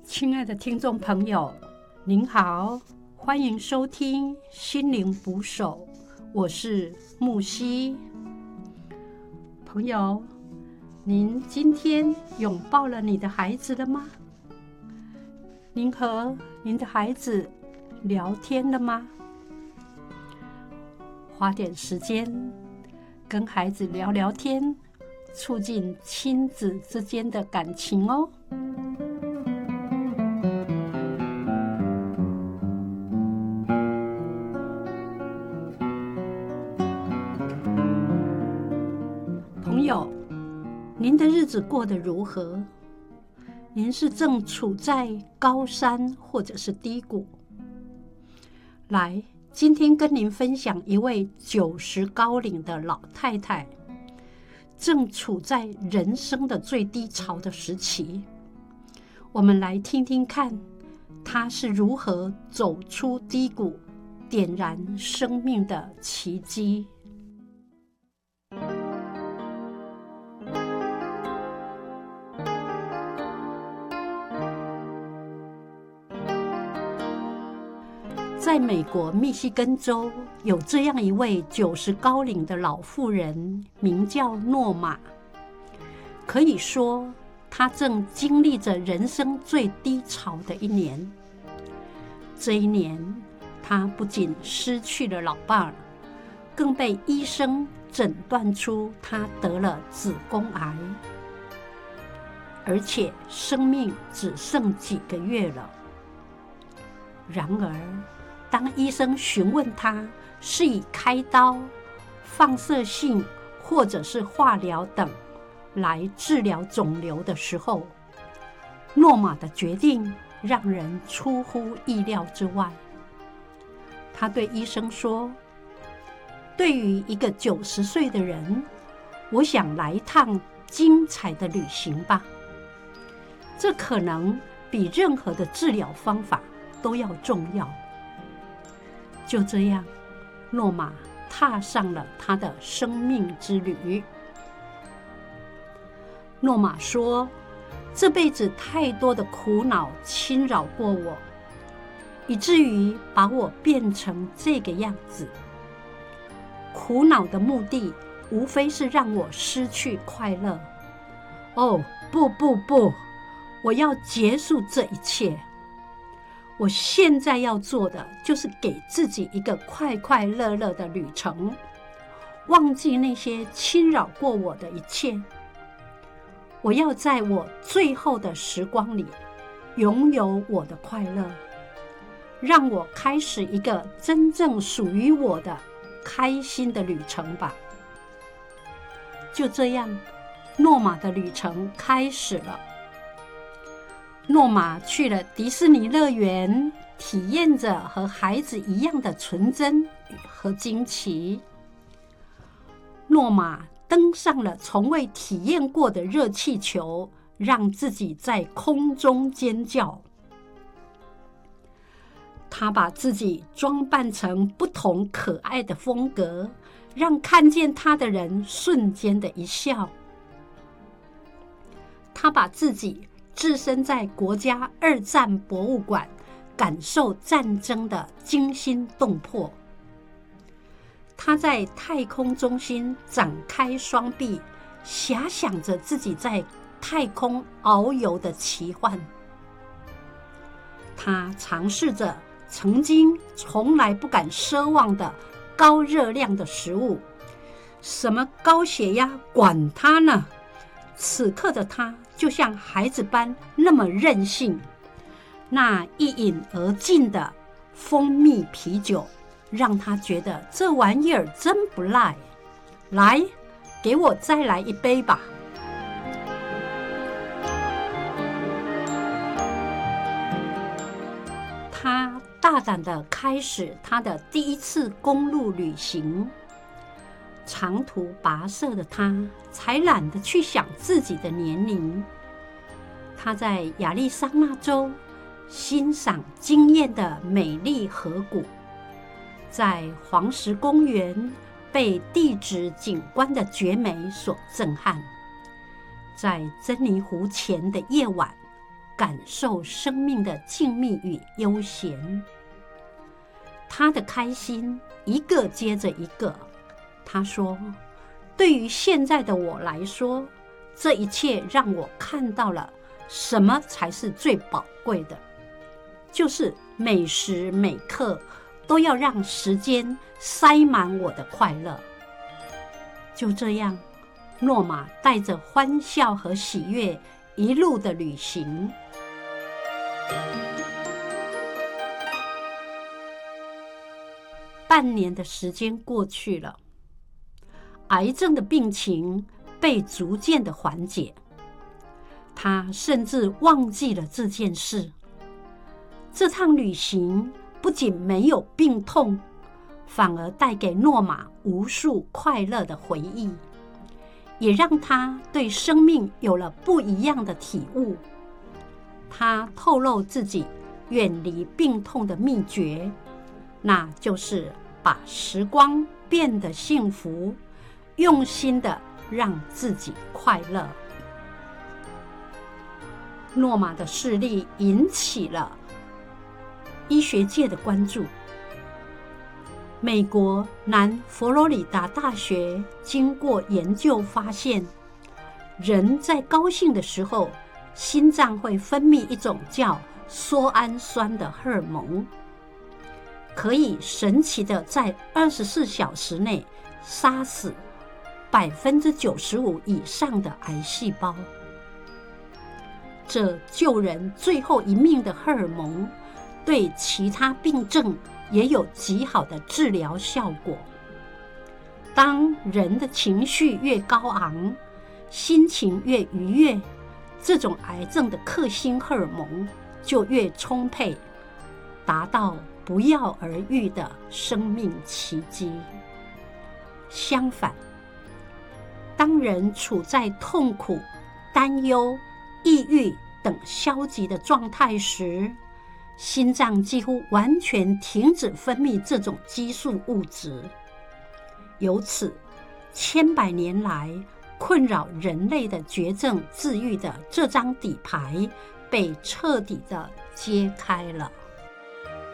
亲爱的听众朋友，您好，欢迎收听心灵捕手，我是木西。朋友，您今天拥抱了你的孩子了吗？您和您的孩子聊天了吗？花点时间跟孩子聊聊天，促进亲子之间的感情哦。朋友，您的日子过得如何？您是正处在高山或者是低谷？来，今天跟您分享一位90高龄的老太太，正处在人生的最低潮的时期。我们来听听看，她是如何走出低谷，点燃生命的奇迹。在美国密西根州有这样一位90高龄的老妇人，名叫诺玛。可以说，她正经历着人生最低潮的一年。这一年，她不仅失去了老伴儿，更被医生诊断出她得了子宫癌，而且生命只剩几个月了。然而，当医生询问他是以开刀、放射性或者是化疗等来治疗肿瘤的时候，诺玛的决定让人出乎意料之外。他对医生说：“对于一个90岁的人，我想来一趟精彩的旅行吧。这可能比任何的治疗方法都要重要。”就这样，诺玛踏上了他的生命之旅。诺玛说：“这辈子太多的苦恼侵扰过我，以至于把我变成这个样子。苦恼的目的，无非是让我失去快乐。哦，不，我要结束这一切。我现在要做的就是给自己一个快快乐乐的旅程，忘记那些侵扰过我的一切。我要在我最后的时光里拥有我的快乐，让我开始一个真正属于我的开心的旅程吧。”就这样，诺玛的旅程开始了。诺玛去了迪士尼乐园，体验着和孩子一样的纯真和惊奇。诺玛登上了从未体验过的热气球，让自己在空中尖叫。他把自己装扮成不同可爱的风格，让看见他的人瞬间的一笑。他把自己置身在国家2战博物馆，感受战争的惊心动魄。他在太空中心展开双臂，遐想着自己在太空遨游的奇幻。他尝试着曾经从来不敢奢望的高热量的食物，什么高血压，管他呢！此刻的他就像孩子般那么任性。那一饮而尽的蜂蜜啤酒让他觉得这玩意儿真不赖。来，给我再来一杯吧。他大胆地开始他的第一次公路旅行。长途跋涉的他才懒得去想自己的年龄。他在亚利桑那州欣赏惊艳的美丽河谷，在黄石公园被地质景观的绝美所震撼，在珍妮湖前的夜晚， 感受生命的静谧与悠闲。他的开心一个接着一个。他说，对于现在的我来说，这一切让我看到了什么才是最宝贵的，就是每时每刻都要让时间塞满我的快乐。就这样，诺玛带着欢笑和喜悦一路的旅行。半年的时间过去了，癌症的病情被逐渐的缓解，他甚至忘记了这件事。这趟旅行不仅没有病痛，反而带给诺玛无数快乐的回忆，也让他对生命有了不一样的体悟。他透露自己远离病痛的秘诀，那就是把时光变得幸福，用心的让自己快乐。诺玛的事例引起了医学界的关注。美国南佛罗里达大学经过研究发现，人在高兴的时候，心脏会分泌一种叫缩氨酸的荷尔蒙，可以神奇的在24小时内杀死95%以上的癌细胞。这救人最后一命的荷尔蒙，对其他病症也有极好的治疗效果。当人的情绪越高昂，心情越愉悦，这种癌症的克星荷尔蒙就越充沛，达到不药而愈的生命奇迹。相反，当人处在痛苦、担忧、抑郁等消极的状态时，心脏几乎完全停止分泌这种激素物质。由此，千百年来困扰人类的绝症治愈的这张底牌被彻底的揭开了。